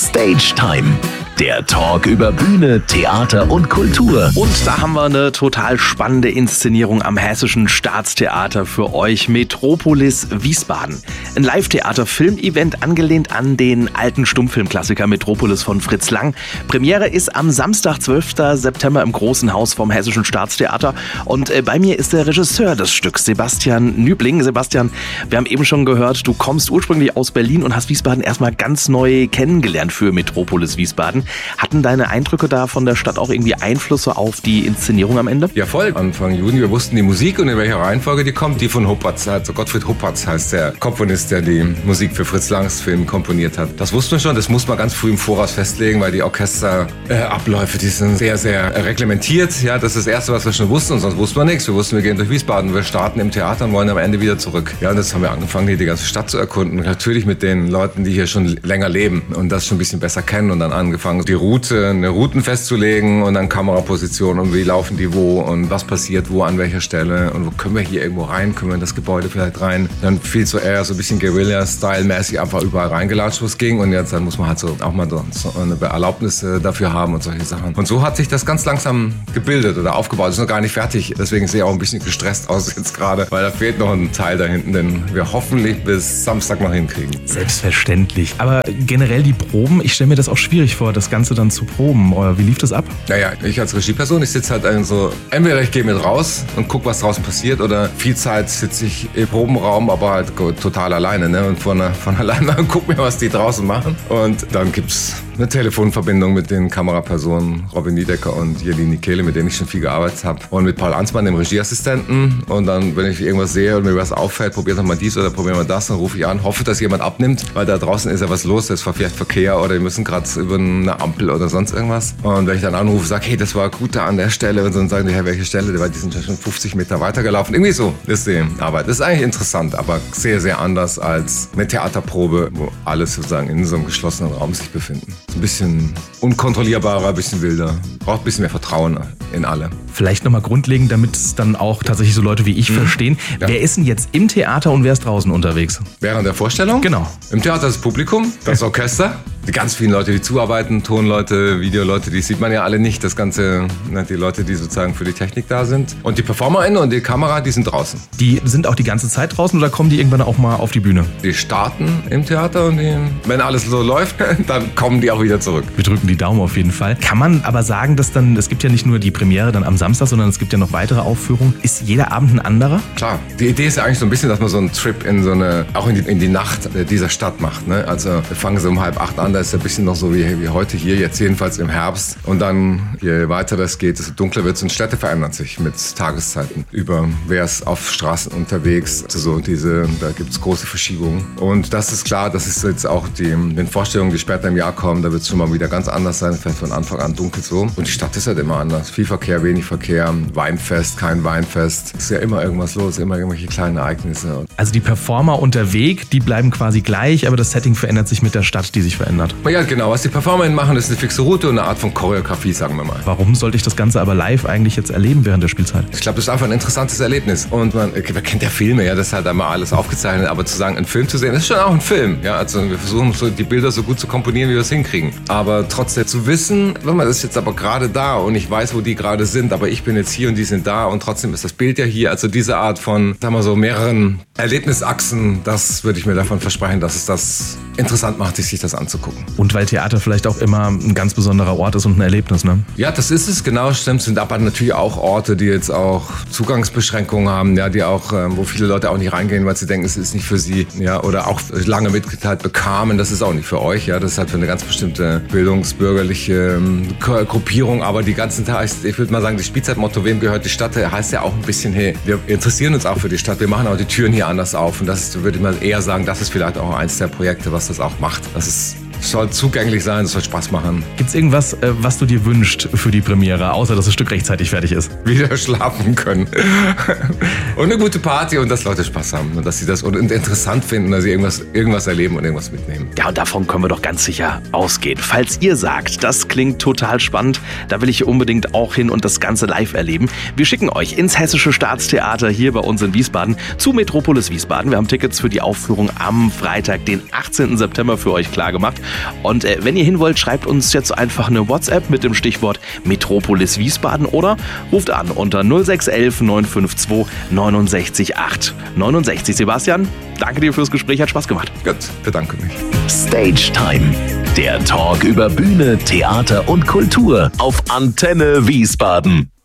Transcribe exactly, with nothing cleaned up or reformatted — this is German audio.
Stage Time. Der Talk über Bühne, Theater und Kultur. Und da haben wir eine total spannende Inszenierung am Hessischen Staatstheater für euch. Metropolis Wiesbaden. Ein Live-Theater-Film-Event angelehnt an den alten Stummfilmklassiker Metropolis von Fritz Lang. Premiere ist am Samstag, zwölften September im Großen Haus vom Hessischen Staatstheater. Und äh, bei mir ist der Regisseur des Stücks, Sebastian Nübling. Sebastian, wir haben eben schon gehört, du kommst ursprünglich aus Berlin und hast Wiesbaden erstmal ganz neu kennengelernt für Metropolis Wiesbaden. Hatten deine Eindrücke da von der Stadt auch irgendwie Einflüsse auf die Inszenierung am Ende? Ja, voll. Anfang Juni, wir wussten die Musik und in welcher Reihenfolge die kommt. Die von Huppertz, also Gottfried Huppertz heißt der Komponist, der die Musik für Fritz Langs Film komponiert hat. Das wussten wir schon, das muss man ganz früh im Voraus festlegen, weil die Orchesterabläufe, äh, die sind sehr, sehr äh, reglementiert. Ja, das ist das Erste, was wir schon wussten und sonst wussten wir nichts. Wir wussten, wir gehen durch Wiesbaden, wir starten im Theater und wollen am Ende wieder zurück. Ja, und jetzt haben wir angefangen, hier die ganze Stadt zu erkunden. Natürlich mit den Leuten, die hier schon länger leben und das schon ein bisschen besser kennen und dann angefangen, die Route eine Routen festzulegen und dann Kamerapositionen und wie laufen die wo und was passiert wo an welcher Stelle und wo können wir hier irgendwo rein, können wir in das Gebäude vielleicht rein. Dann viel so eher so ein bisschen Guerilla-Style-mäßig einfach überall reingelatscht, wo es ging und jetzt dann muss man halt so auch mal so eine Erlaubnis dafür haben und solche Sachen. Und so hat sich das ganz langsam gebildet oder aufgebaut. Das ist noch gar nicht fertig, deswegen sehe ich auch ein bisschen gestresst aus jetzt gerade, weil da fehlt noch ein Teil da hinten, den wir hoffentlich bis Samstag noch hinkriegen. Selbstverständlich. Aber generell die Proben, ich stelle mir das auch schwierig vor, das Ganze dann zu proben. Wie lief das ab? Naja, ich als Regieperson, ich sitze halt so, entweder ich gehe mit raus und gucke, was draußen passiert oder viel Zeit sitze ich im Probenraum, aber halt total alleine, ne? Und von, von alleine gucke mir, was die draußen machen. Und dann gibt's eine Telefonverbindung mit den Kamerapersonen Robin Niedecker und Jelini Kehle, mit denen ich schon viel gearbeitet habe. Und mit Paul Ansmann, dem Regieassistenten. Und dann, wenn ich irgendwas sehe und mir was auffällt, probiert doch mal dies oder probieren wir das, dann rufe ich an, hoffe, dass jemand abnimmt, weil da draußen ist ja was los, da ist vielleicht Verkehr oder die müssen gerade über eine Ampel oder sonst irgendwas. Und wenn ich dann anrufe, sage, hey, das war gut da an der Stelle, und dann sagen die, hey, welche Stelle, weil die sind schon fünfzig Meter weitergelaufen. Irgendwie so ist die Arbeit. Das ist eigentlich interessant, aber sehr, sehr anders als eine Theaterprobe, wo alle sozusagen in so einem geschlossenen Raum sich befinden. Ein bisschen unkontrollierbarer, ein bisschen wilder. Braucht ein bisschen mehr Vertrauen in alle. Vielleicht nochmal grundlegend, damit es dann auch tatsächlich so Leute wie ich mhm. verstehen. Ja. Wer ist denn jetzt im Theater und wer ist draußen unterwegs? Während der Vorstellung? Genau. Im Theater das Publikum, das Orchester, die ganz vielen Leute, die zuarbeiten, Tonleute, Videoleute, die sieht man ja alle nicht. Das Ganze, die Leute, die sozusagen für die Technik da sind. Und die PerformerInnen und die Kamera, die sind draußen. Die sind auch die ganze Zeit draußen oder kommen die irgendwann auch mal auf die Bühne? Die starten im Theater und die, wenn alles so läuft, dann kommen die auch wieder zurück. Wir drücken die Daumen auf jeden Fall. Kann man aber sagen, dass dann, es gibt ja nicht nur die Premiere dann am Samstag, sondern es gibt ja noch weitere Aufführungen. Ist jeder Abend ein anderer? Klar. Die Idee ist ja eigentlich so ein bisschen, dass man so einen Trip in so eine, auch in die, in die Nacht dieser Stadt macht. Ne? Also wir fangen so um halb acht an, da ist ja ein bisschen noch so wie, wie heute hier, jetzt jedenfalls im Herbst. Und dann, je weiter das geht, desto dunkler wird es und Städte verändern sich mit Tageszeiten. Über wer ist auf Straßen unterwegs, so diese, da gibt es große Verschiebungen. Und das ist klar, das ist jetzt auch die, den Vorstellungen, die später im Jahr kommen, da wird es schon mal wieder ganz anders sein, vielleicht von Anfang an dunkel so. Und die Stadt ist halt immer anders. Viel Verkehr, wenig Verkehr, Weinfest, kein Weinfest. Es ist ja immer irgendwas los, immer irgendwelche kleinen Ereignisse. Also die Performer und der Weg, die bleiben quasi gleich, aber das Setting verändert sich mit der Stadt, die sich verändert. Ja, genau. Was die PerformerInnen machen, ist eine fixe Route und eine Art von Choreografie, sagen wir mal. Warum sollte ich das Ganze aber live eigentlich jetzt erleben während der Spielzeit? Ich glaube, das ist einfach ein interessantes Erlebnis. Und man, man kennt ja Filme, ja, das ist halt einmal alles aufgezeichnet, aber zu sagen, einen Film zu sehen, das ist schon auch ein Film. Ja, also wir versuchen so die Bilder so gut zu komponieren, wie wir es hinkriegen. Aber trotzdem zu wissen, wenn man ist jetzt aber gerade da und ich weiß, wo die gerade sind, aber ich bin jetzt hier und die sind da und trotzdem ist das Bild ja hier. Also diese Art von, sagen wir so, mehreren Erlebnisachsen, das würde ich mir davon versprechen, dass es das interessant macht, sich das anzugucken. Und weil Theater vielleicht auch immer ein ganz besonderer Ort ist und ein Erlebnis, ne? Ja, das ist es, genau, stimmt. Sind aber natürlich auch Orte, die jetzt auch Zugangsbeschränkungen haben, ja, die auch, wo viele Leute auch nicht reingehen, weil sie denken, es ist nicht für sie, ja, oder auch lange mitgeteilt bekamen, das ist auch nicht für euch, ja, das ist halt für eine ganz bestimmte bildungsbürgerliche ähm, Gruppierung, aber die ganzen Tage, ich würde mal sagen, die Spielzeitmotto, wem gehört die Stadt, heißt ja auch ein bisschen, hey, wir interessieren uns auch für die Stadt, wir machen auch die Türen hier anders auf und das ist, würde ich mal eher sagen, das ist vielleicht auch eins der Projekte, was das auch macht, das ist Es soll zugänglich sein, es soll Spaß machen. Gibt's irgendwas, was du dir wünschst für die Premiere, außer dass das Stück rechtzeitig fertig ist? Wieder schlafen können. Und eine gute Party und dass Leute Spaß haben und dass sie das interessant finden, dass sie irgendwas, irgendwas erleben und irgendwas mitnehmen. Ja, und davon können wir doch ganz sicher ausgehen. Falls ihr sagt, das klingt total spannend, da will ich unbedingt auch hin und das Ganze live erleben. Wir schicken euch ins Hessische Staatstheater hier bei uns in Wiesbaden zu Metropolis Wiesbaden. Wir haben Tickets für die Aufführung am Freitag, den achtzehnten September für euch klar gemacht. Und äh, wenn ihr hin wollt, schreibt uns jetzt einfach eine WhatsApp mit dem Stichwort Metropolis Wiesbaden oder ruft an unter null sechs eins eins neun fünf zwei neun sechs acht neunundsechzig. Sebastian, danke dir fürs Gespräch, hat Spaß gemacht. Gut, bedanke mich. Stage Time, der Talk über Bühne, Theater und Kultur auf Antenne Wiesbaden.